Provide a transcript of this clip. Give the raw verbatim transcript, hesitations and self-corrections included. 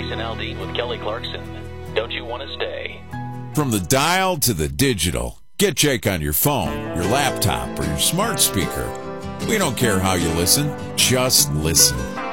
Jason Aldean with Kelly Clarkson. Don't you want to stay? From the dial to the digital, get Jake on your phone, your laptop, or your smart speaker. We don't care how you listen, just listen.